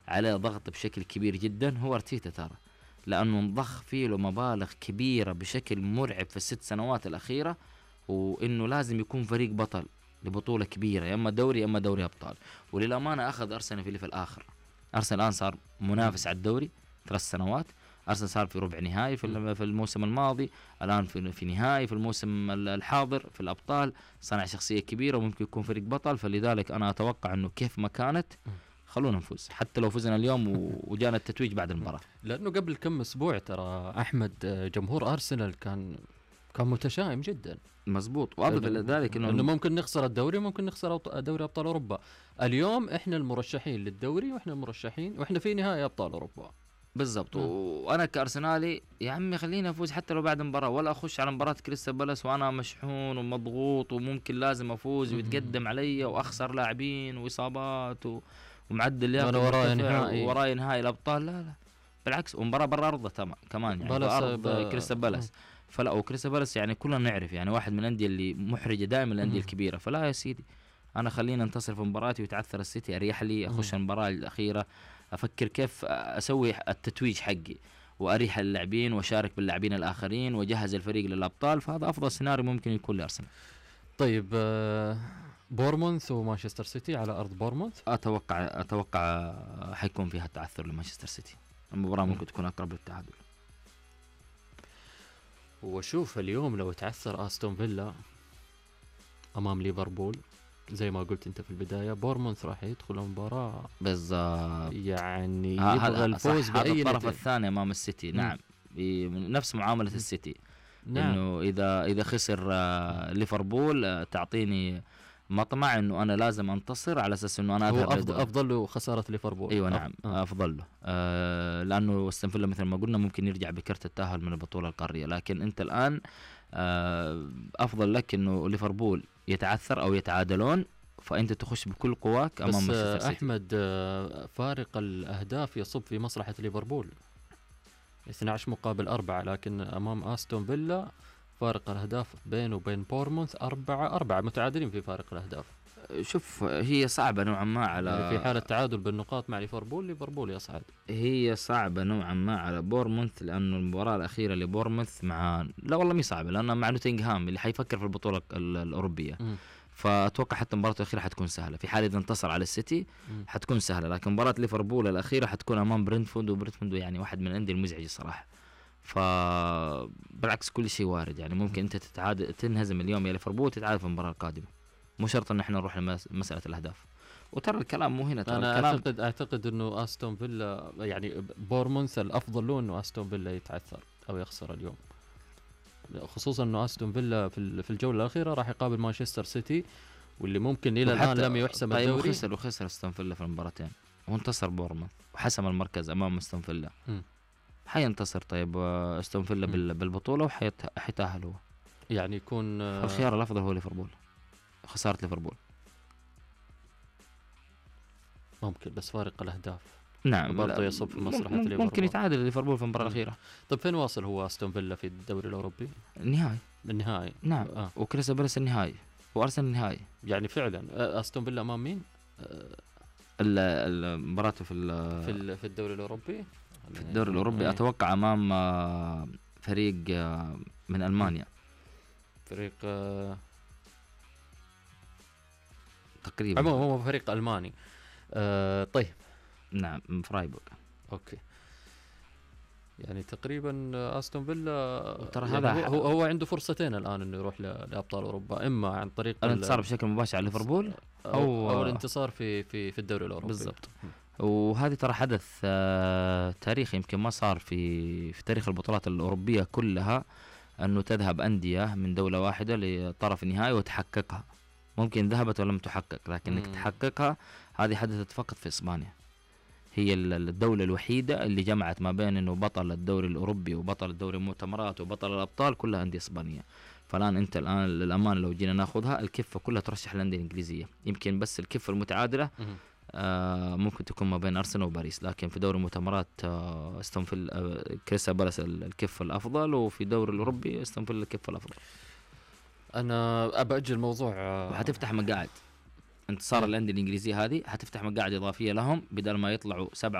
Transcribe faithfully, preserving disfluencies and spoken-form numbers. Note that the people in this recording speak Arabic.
عليه ضغط بشكل كبير جدا هو أرتيتا ترى، لأنه انضخ فيه له مبالغ كبيرة بشكل مرعب في الست سنوات الأخيرة، وإنه لازم يكون فريق بطل لبطولة كبيرة، يا إما دوري يا إما دوري أبطال. وللأمانة أخذ أرسنال في اللي في الآخر. أرسنال الآن صار منافس على الدوري ثلاث سنوات، أرسنال صار في ربع نهائي في في الموسم الماضي، الآن في في نهائي في الموسم الحاضر في الأبطال، صنع شخصية كبيرة وممكن يكون فريق بطل. فلذلك أنا أتوقع إنه كيف ما كانت خلونا نفوز، حتى لو فزنا اليوم وجانا التتويج بعد المباراة. لأنه قبل كم أسبوع ترى أحمد جمهور أرسنال كان كان متشائم جدا. مزبوط. وأضف إلى ذلك إنه, إنه ممكن نخسر الدوري، ممكن نخسر دوري أبطال أوروبا. اليوم إحنا المرشحين للدوري وإحنا المرشحين وإحنا في نهائي أبطال أوروبا. بالضبط. وأنا كأرسنالي يا عمي خلينا أفوز حتى لو بعد مباراة، ولا أخش على مباراة كريستال بالاس وأنا مشحون ومضغوط وممكن لازم أفوز ويتقدم علي وأخسر لاعبين وإصابات و... ومعدل وانا وراي نهائي وراي نهائي الابطال. لا لا بالعكس، ومباراه برا ارضه تمام كمان يعني بارض ب... كريستال بالاس. فلا وكريستال بالاس يعني كلنا نعرف يعني واحد من الانديه اللي محرجه دائما الانديه الكبيره. فلا يا سيدي انا خلينا ننتصر في مباراتي ويتعثر السيتي، اريح لي اخش المباراه الاخيره افكر كيف اسوي التتويج حقي واريح اللاعبين واشارك باللاعبين الاخرين واجهز الفريق للابطال. فهذا افضل سيناريو ممكن يكون لارسنال. طيب بورمونث ومانشستر سيتي على أرض بورمونث، أتوقع أتوقع حيكون فيها التعثر لمانشستر سيتي. المباراة ممكن تكون أقرب للتعادل. وشوف اليوم لو تعثر أستون فيلا أمام ليفربول زي ما قلت أنت في البداية، بورمونث راح يدخل المباراة بالضبط يعني يبغى الفوز بأي الطرف الثاني أمام السيتي. نعم نفس معاملة السيتي. نعم. إنه إذا إذا خسر ليفربول تعطيني مطمع انه انا لازم انتصر على اساس انه انا اذهب أفضل, افضل له خساره ليفربول. ايوه نعم أه. افضل له أه لانه استون فيلا مثل ما قلنا ممكن يرجع بكرت التاهل من البطوله القاريه، لكن انت الان أه افضل لك انه ليفربول يتعثر او يتعادلون فانت تخش بكل قواك امام مانشستر سيتي. احمد فارق الاهداف يصب في مصلحه ليفربول اثني عشر مقابل أربعة، لكن امام استون فيلا فارق الأهداف بينه وبين بورمونث أربعة أربعة، متعادلين في فارق الأهداف. شوف هي صعبة نوعا ما على يعني في حالة تعادل بالنقاط مع ليفربول ليفربول يصعد. هي صعبة نوعا ما على بورمونث لأنه المباراة الأخيرة لبورمونث مع لا والله مي صعبة لأنه مع نوتنغهام اللي حيفكر في البطولة الأوروبية. م. فأتوقع حتى المباراة الأخيرة حتكون سهلة، في حال إذا انتصر على السيتي م. حتكون سهلة، لكن مباراة ليفربول الأخيرة حتكون أمام برنتفورد، وبرنتفورد يعني واحد من الأندية المزعجة صراحة. فبالعكس كل شيء وارد، يعني ممكن انت تتعادل تنهزم اليوم يا ليفربول تتعادل في المباراه القادمه، مو شرط ان احنا نروح لمساله الاهداف. وترى الكلام مو هنا، ترى انا الكلام اعتقد اعتقد انه استون فيلا يعني بورمونث الافضل له انه استون فيلا يتعثر او يخسر اليوم، خصوصا انه استون فيلا في في الجوله الاخيره راح يقابل مانشستر سيتي واللي ممكن الى الان لم يحسم طيب الدوري. وخسر وخسر استون فيلا في المباراتين وانتصر بورموث وحسم المركز امام استون فيلا، حينتصر. طيب استون فيلا بالبطوله وحيتاهل هو، يعني يكون الخيار الافضل هو ليفربول، خساره ليفربول ممكن بس فارق الاهداف نعم برضه يصب في مصلحه ليفربول، ممكن يتعادل ليفربول في المباراه الاخيره. طيب فين واصل هو استون فيلا في الدوري الاوروبي؟ النهائي النهائي نعم آه. وكريستال بالاس النهائي وارسنال النهائي. يعني فعلا استون فيلا امام مين المباراه في في في الدوري الاوروبي؟ في الدوري الاوروبي ايه. اتوقع امام فريق من المانيا، فريق تقريبا عموما هو فريق الماني. أه طيب نعم فرايبورغ. اوكي يعني تقريبا استون فيلا ترى يعني هذا هو, هو عنده فرصتين الان انه يروح لابطال اوروبا، اما عن طريق الانتصار بشكل مباشر على ليفربول او او, أو الانتصار في في في الدوري الاوروبي بالضبط. وهذه ترى حدث آه تاريخي يمكن ما صار في في تاريخ البطولات الاوروبيه كلها، انه تذهب انديه من دوله واحده لطرف النهائي وتحققها. ممكن ذهبت ولم تحقق، لكن انك تحققها هذه حدثت فقط في اسبانيا. هي الدولة الوحيدة اللي جمعت ما بين انه بطل الدوري الاوروبي وبطل الدوري المؤتمرات وبطل الابطال كلها اندية اسبانية. فالان انت الان للأمان لو جينا ناخذها الكفة كلها ترشح للأندية الانجليزية، يمكن بس الكفة المتعادلة آه ممكن تكون ما بين ارسنال وباريس، لكن في دوري المؤتمرات آه استون فيلا آه كريستال بالاس الكفة الافضل، وفي الدوري الاوروبي استون فيلا الكفة الافضل. انا ابى اجل الموضوع آه وحتفتح مقاعد انتصار الانديه الانجليزيه هذه، حتفتح مقاعد اضافيه لهم بدل ما يطلعوا سبعة